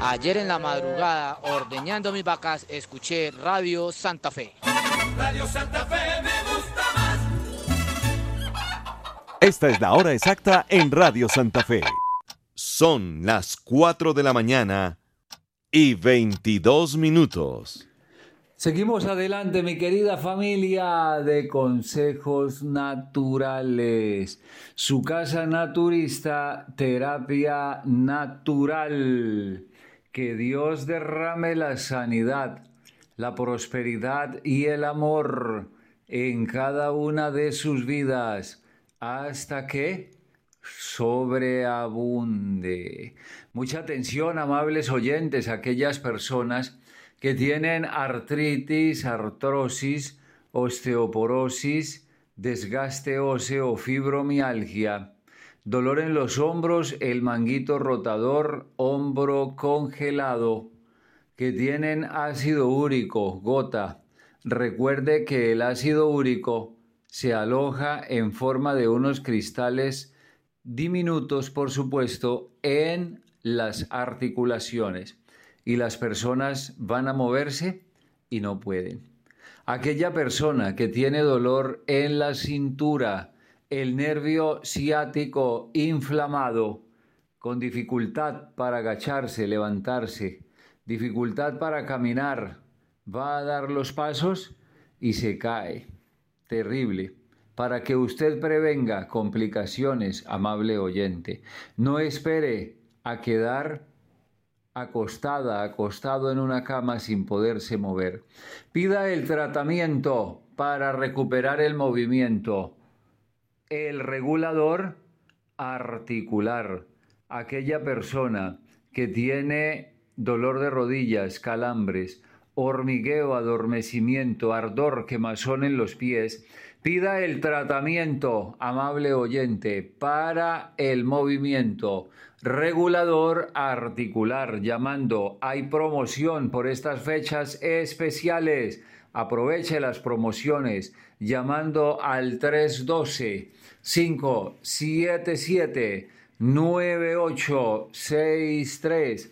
Ayer en la madrugada, ordeñando mis vacas, escuché Radio Santa Fe. Radio Santa Fe me gusta más. Esta es la hora exacta en Radio Santa Fe. Son las 4 de la mañana y 22 minutos. Seguimos adelante, mi querida familia de Consejos Naturales. Su casa naturista, Terapia Natural. Que Dios derrame la sanidad, la prosperidad y el amor en cada una de sus vidas, hasta que sobreabunde. Mucha atención, amables oyentes, aquellas personas que tienen artritis, artrosis, osteoporosis, desgaste óseo, fibromialgia, dolor en los hombros, el manguito rotador, hombro congelado, que tienen ácido úrico, gota. Recuerde que el ácido úrico se aloja en forma de unos cristales diminutos, por supuesto, en las articulaciones. Y las personas van a moverse y no pueden. Aquella persona que tiene dolor en la cintura, el nervio ciático inflamado, con dificultad para agacharse, levantarse, dificultad para caminar, va a dar los pasos y se cae. Terrible. Para que usted prevenga complicaciones, amable oyente, no espere a quedar acostado en una cama sin poderse mover. Pida el tratamiento para recuperar el movimiento. El regulador articular. Aquella persona que tiene dolor de rodillas, calambres, hormigueo, adormecimiento, ardor, quemazón en los pies, pida el tratamiento, amable oyente, para el movimiento. Regulador articular, llamando. Hay promoción por estas fechas especiales. Aproveche las promociones llamando al 312-577-9863.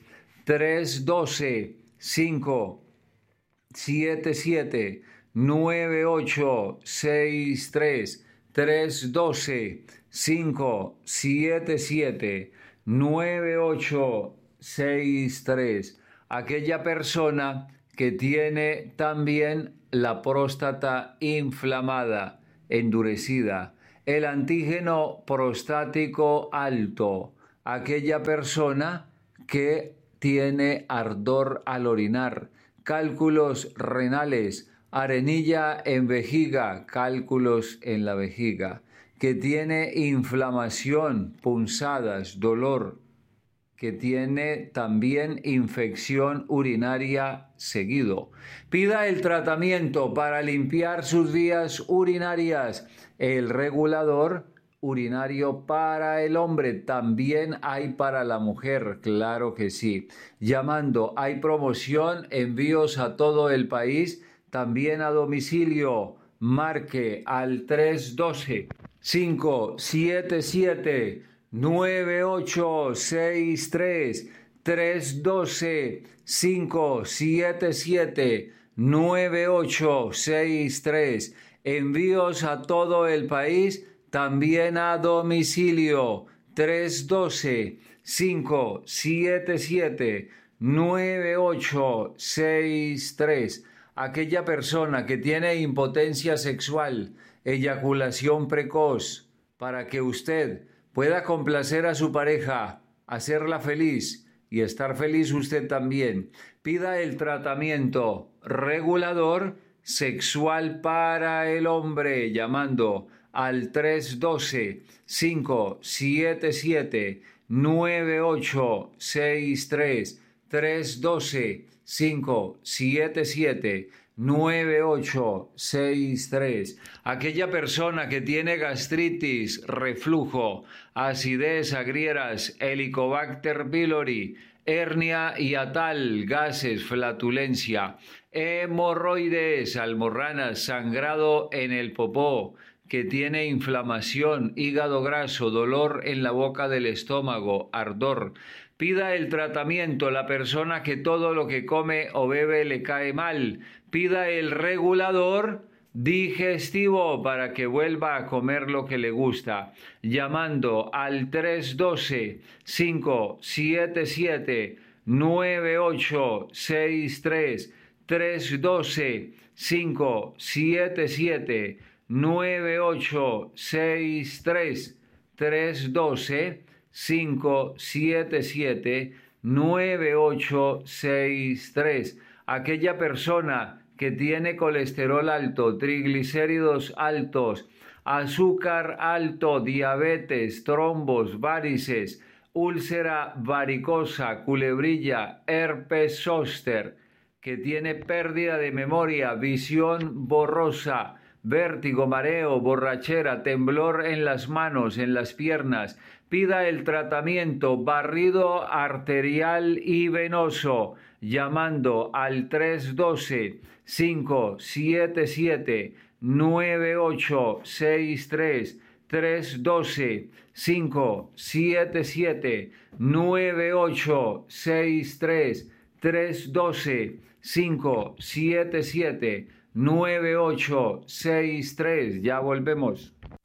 312-577-9863. 312-577-9863. Aquella persona que tiene también la próstata inflamada, endurecida, el antígeno prostático alto, aquella persona que tiene ardor al orinar, cálculos renales, arenilla en vejiga, cálculos en la vejiga, que tiene inflamación, punzadas, dolor, que tiene también infección urinaria seguido. Pida el tratamiento para limpiar sus vías urinarias. El regulador urinario para el hombre, también hay para la mujer, claro que sí. Llamando, hay promoción, envíos a todo el país, también a domicilio. Marque al 312-577-9863, 312-577-9863. Envíos a todo el país, también a domicilio. 312-577-9863. Aquella persona que tiene impotencia sexual, eyaculación precoz, para que usted pueda complacer a su pareja, hacerla feliz y estar feliz usted también, pida el tratamiento regulador sexual para el hombre llamando al 312-577-9863, 312-577-9863. Aquella persona que tiene gastritis, reflujo, acidez, agrieras, Helicobacter pylori, hernia hiatal, gases, flatulencia, hemorroides, almorranas, sangrado en el popó, que tiene inflamación, hígado graso, dolor en la boca del estómago, ardor, Pida el tratamiento la persona que todo lo que come o bebe le cae mal. Pida el regulador digestivo para que vuelva a comer lo que le gusta, llamando al 312-577-9863, 312-577-9863, 312-577-9863. Aquella persona que tiene colesterol alto, triglicéridos altos, azúcar alto, diabetes, trombos, varices, úlcera varicosa, culebrilla, herpes zóster, que tiene pérdida de memoria, visión borrosa, vértigo, mareo, borrachera, temblor en las manos, en las piernas. Pida el tratamiento barrido arterial y venoso, llamando al 312-577-9863, 312-577-9863, 312-577-9863. Ya volvemos.